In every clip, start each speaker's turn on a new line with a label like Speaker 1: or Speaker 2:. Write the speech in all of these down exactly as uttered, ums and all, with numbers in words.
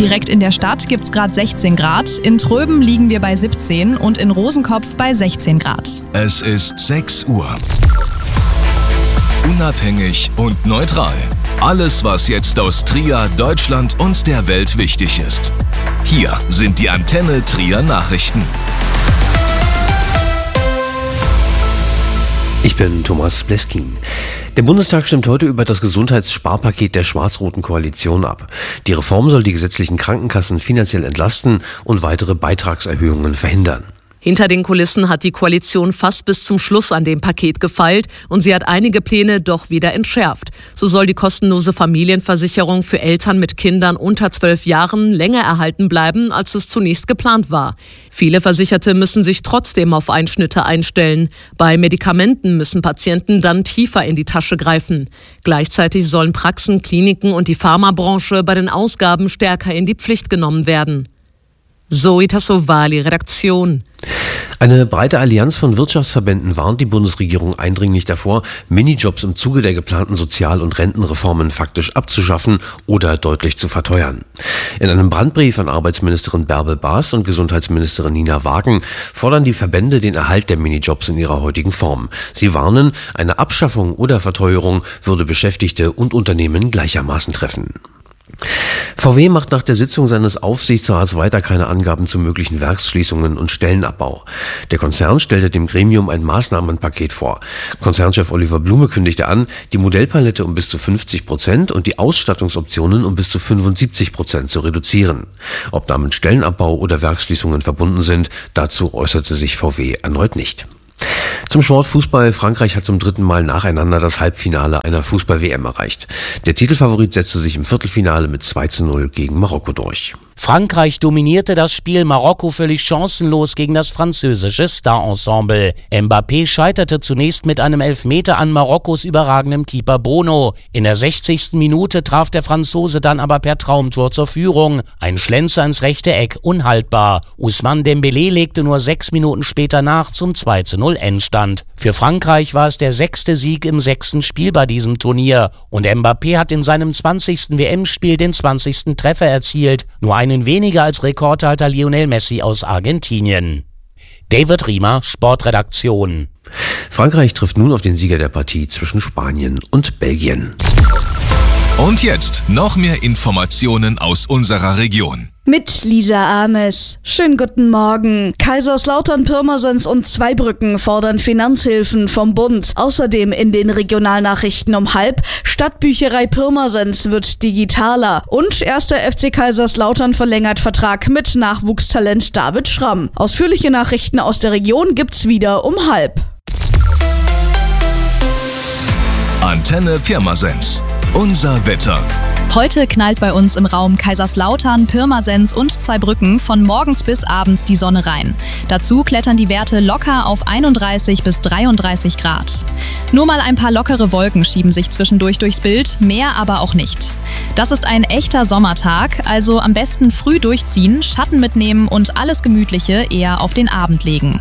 Speaker 1: Direkt in der Stadt gibt's gerade sechzehn Grad, in Tröben liegen wir bei siebzehn und in Rosenkopf bei sechzehn Grad.
Speaker 2: Es ist sechs Uhr. Unabhängig und neutral. Alles, was jetzt aus Trier, Deutschland und der Welt wichtig ist. Hier sind die Antenne Trier Nachrichten.
Speaker 3: Ich bin Thomas Bleskin. Der Bundestag stimmt heute über das Gesundheitssparpaket der schwarz-roten Koalition ab. Die Reform soll die gesetzlichen Krankenkassen finanziell entlasten und weitere Beitragserhöhungen verhindern.
Speaker 4: Hinter den Kulissen hat die Koalition fast bis zum Schluss an dem Paket gefeilt und sie hat einige Pläne doch wieder entschärft. So soll die kostenlose Familienversicherung für Eltern mit Kindern unter zwölf Jahren länger erhalten bleiben, als es zunächst geplant war. Viele Versicherte müssen sich trotzdem auf Einschnitte einstellen. Bei Medikamenten müssen Patienten dann tiefer in die Tasche greifen. Gleichzeitig sollen Praxen, Kliniken und die Pharmabranche bei den Ausgaben stärker in die Pflicht genommen werden. Zoe Tassovali, Redaktion.
Speaker 3: Eine breite Allianz von Wirtschaftsverbänden warnt die Bundesregierung eindringlich davor, Minijobs im Zuge der geplanten Sozial- und Rentenreformen faktisch abzuschaffen oder deutlich zu verteuern. In einem Brandbrief an Arbeitsministerin Bärbel Baas und Gesundheitsministerin Nina Wagen fordern die Verbände den Erhalt der Minijobs in ihrer heutigen Form. Sie warnen, eine Abschaffung oder Verteuerung würde Beschäftigte und Unternehmen gleichermaßen treffen. V W macht nach der Sitzung seines Aufsichtsrats weiter keine Angaben zu möglichen Werksschließungen und Stellenabbau. Der Konzern stellte dem Gremium ein Maßnahmenpaket vor. Konzernchef Oliver Blume kündigte an, die Modellpalette um bis zu fünfzig Prozent und die Ausstattungsoptionen um bis zu fünfundsiebzig Prozent zu reduzieren. Ob damit Stellenabbau oder Werksschließungen verbunden sind, dazu äußerte sich V W erneut nicht. Zum Sport Fußball. Frankreich hat zum dritten Mal nacheinander das Halbfinale einer Fußball-W M erreicht. Der Titelfavorit setzte sich im Viertelfinale mit zwei zu null gegen Marokko durch.
Speaker 5: Frankreich dominierte das Spiel, Marokko völlig chancenlos gegen das französische Star-Ensemble. Mbappé scheiterte zunächst mit einem Elfmeter an Marokkos überragendem Keeper Bono. In der sechzigsten Minute traf der Franzose dann aber per Traumtor zur Führung. Ein Schlenzer ins rechte Eck, unhaltbar. Ousmane Dembélé legte nur sechs Minuten später nach zum zwei zu null Endstand. Für Frankreich war es der sechste Sieg im sechsten Spiel bei diesem Turnier. Und Mbappé hat in seinem zwanzigsten W M-Spiel den zwanzigsten Treffer erzielt. Nur einen weniger als Rekordhalter Lionel Messi aus Argentinien. David Riemer, Sportredaktion.
Speaker 3: Frankreich trifft nun auf den Sieger der Partie zwischen Spanien und Belgien.
Speaker 2: Und jetzt noch mehr Informationen aus unserer Region.
Speaker 6: Mit Lisa Ames. Schönen guten Morgen. Kaiserslautern, Pirmasens und Zweibrücken fordern Finanzhilfen vom Bund. Außerdem in den Regionalnachrichten um halb: Stadtbücherei Pirmasens wird digitaler. Und erster F C Kaiserslautern verlängert Vertrag mit Nachwuchstalent David Schramm. Ausführliche Nachrichten aus der Region gibt's wieder um halb.
Speaker 2: Antenne Pirmasens. Unser Wetter.
Speaker 1: Heute knallt bei uns im Raum Kaiserslautern, Pirmasens und Zweibrücken von morgens bis abends die Sonne rein. Dazu klettern die Werte locker auf einunddreißig bis dreiunddreißig Grad. Nur mal ein paar lockere Wolken schieben sich zwischendurch durchs Bild, mehr aber auch nicht. Das ist ein echter Sommertag, also am besten früh durchziehen, Schatten mitnehmen und alles Gemütliche eher auf den Abend legen.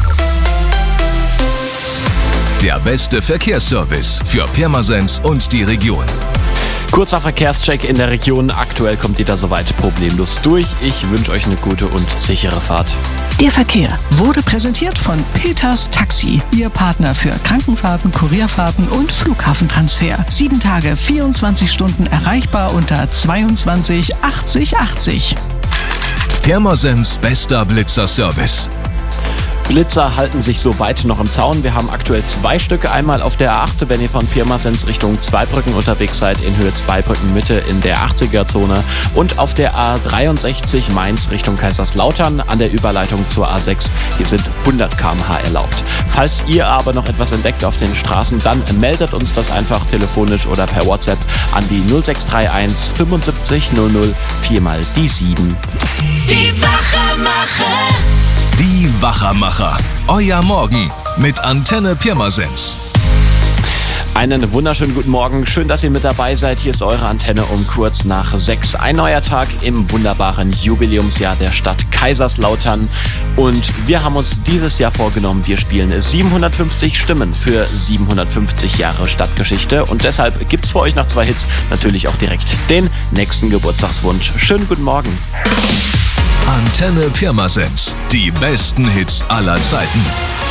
Speaker 2: Der beste Verkehrsservice für Pirmasens und die Region.
Speaker 7: Kurzer Verkehrscheck in der Region. Aktuell kommt jeder soweit problemlos durch. Ich wünsche euch eine gute und sichere Fahrt.
Speaker 8: Der Verkehr wurde präsentiert von Peters Taxi, Ihr Partner für Krankenfahrten, Kurierfahrten und Flughafentransfer. Sieben Tage, vierundzwanzig Stunden erreichbar unter zweiundzwanzig achtzig achtzig.
Speaker 2: Pirmasens bester Blitzer-Service.
Speaker 7: Blitzer halten sich soweit noch im Zaun. Wir haben aktuell zwei Stücke. Einmal auf der A acht, wenn ihr von Pirmasens Richtung Zweibrücken unterwegs seid, in Höhe Zweibrücken Mitte in der achtziger-Zone. Und auf der A dreiundsechzig Mainz Richtung Kaiserslautern an der Überleitung zur A sechs. Hier sind hundert Kilometer pro Stunde erlaubt. Falls ihr aber noch etwas entdeckt auf den Straßen, dann meldet uns das einfach telefonisch oder per WhatsApp an die null sechs drei eins fünfundsiebzig null null vier mal die sieben.
Speaker 9: Die Wachermacher.
Speaker 2: Die Wachermacher. Euer Morgen mit Antenne Pirmasens.
Speaker 7: Einen wunderschönen guten Morgen. Schön, dass ihr mit dabei seid. Hier ist eure Antenne um kurz nach sechs. Ein neuer Tag im wunderbaren Jubiläumsjahr der Stadt Kaiserslautern. Und wir haben uns dieses Jahr vorgenommen, wir spielen siebenhundertfünfzig Stimmen für siebenhundertfünfzig Jahre Stadtgeschichte. Und deshalb gibt's für euch nach zwei Hits natürlich auch direkt den nächsten Geburtstagswunsch. Schönen guten Morgen.
Speaker 2: Antenne Pirmasens. Die besten Hits aller Zeiten.